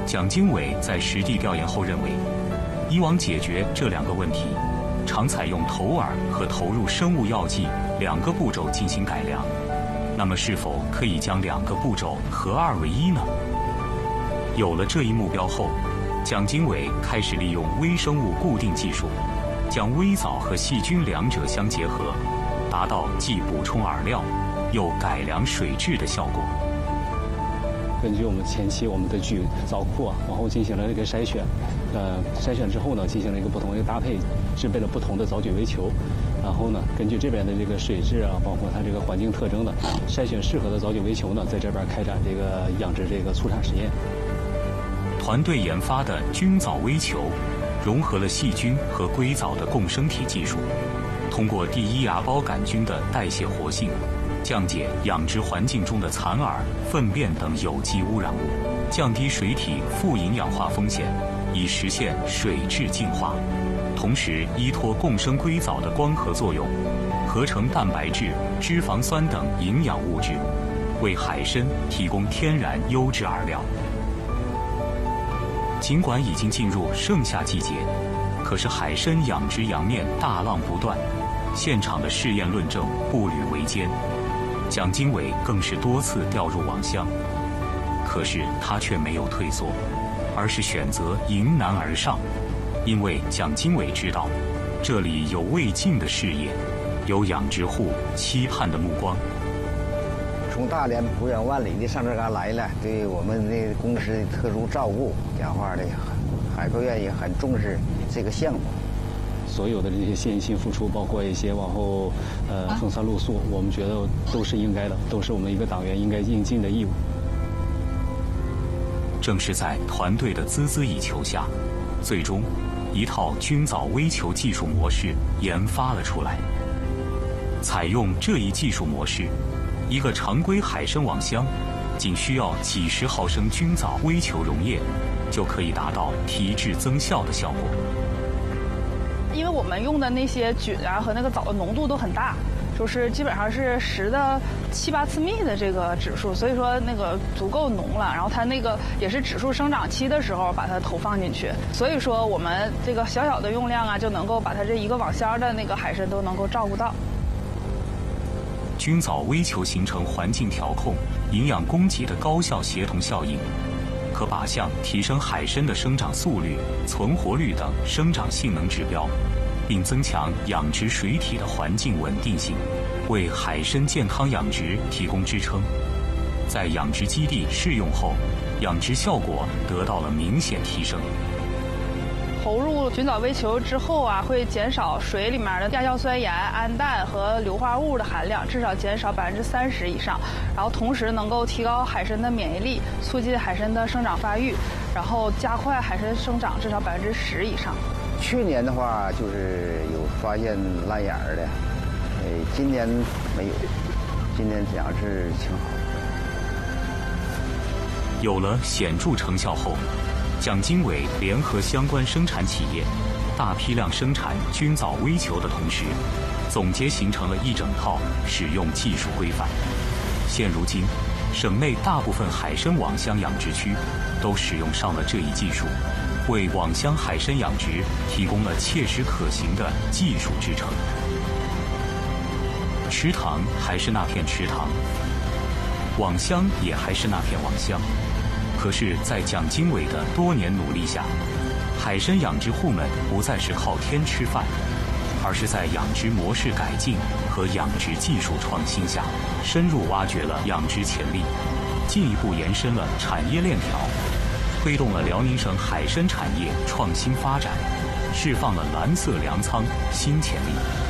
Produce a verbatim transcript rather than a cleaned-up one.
蒋经纬在实地调研后认为，以往解决这两个问题，常采用投饵和投入生物药剂两个步骤进行改良。那么是否可以将两个步骤合二为一呢？有了这一目标后，蒋经纬开始利用微生物固定技术，将微藻和细菌两者相结合，达到既补充饵料，又改良水质的效果。 根据我们前期我们的聚藻库啊，往后进行了一个筛选，呃，筛选之后呢，进行了一个不同的一个搭配，制备了不同的藻菌微球，然后呢，根据这边的这个水质啊，包括它这个环境特征呢，筛选适合的藻菌微球呢，在这边开展这个养殖这个促产实验。 团队研发的菌藻微球，融合了细菌和硅藻的共生体技术，通过第一芽孢杆菌的代谢活性，降解养殖环境中的残饵、粪便等有机污染物，降低水体富营养化风险，以实现水质净化。同时，依托共生硅藻的光合作用，合成蛋白质、脂肪酸等营养物质，为海参提供天然优质饵料。尽管已经进入盛夏季节，可是海参养殖洋面大浪不断，现场的试验论证步履维艰。蒋经纬更是多次掉入网箱，可是他却没有退缩，而是选择迎难而上，因为蒋经纬知道，这里有未尽的事业，有养殖户期盼的目光。 从大连不远万里的上这嘎来了，对我们的公司的特殊照顾，讲话的海科院也很重视这个项目。 所有的这些献心付出，包括一些往后呃风餐露宿，我们觉得都是应该的，都是我们一个党员应该应尽的义务。 正是在团队的孜孜以求下，最终一套菌藻微球技术模式研发了出来。采用这一技术模式，一个常规海参网箱仅需要几十毫升菌藻微球溶液，就可以达到提质增效的效果。 因为我们用的那些菌啊和那个藻的浓度都很大，就是基本上是十的七八次幂的这个指数，所以说那个足够浓了。然后它那个也是指数生长期的时候把它投放进去，所以说我们这个小小的用量啊，就能够把它这一个网箱的那个海参都能够照顾到。 菌藻微球形成环境调控、营养供给的高效协同效应，可靶向提升海参的生长速率、存活率等生长性能指标，并增强养殖水体的环境稳定性，为海参健康养殖提供支撑。在养殖基地试用后，养殖效果得到了明显提升。 投入菌藻微球之后啊，会减少水里面的亚硝酸盐、氨氮和硫化物的含量，至少减少百分之三十以上。然后同时能够提高海参的免疫力，促进海参的生长发育，然后加快海参生长至少百分之十以上。 去年的话就是有发现烂眼儿的，呃，今年没有，今年养殖挺好。 有了显著成效后，蒋经纬联合相关生产企业，大批量生产菌藻微球的同时，总结形成了一整套使用技术规范。现如今，省内大部分海参网箱养殖区都使用上了这一技术，为网箱海参养殖提供了切实可行的技术支撑。池塘还是那片池塘，网箱也还是那片网箱。可是，在蒋经纬的多年努力下，海参养殖户们不再是靠天吃饭，而是在养殖模式改进和养殖技术创新下，深入挖掘了养殖潜力，进一步延伸了产业链条，推动了辽宁省海参产业创新发展，释放了蓝色粮仓新潜力。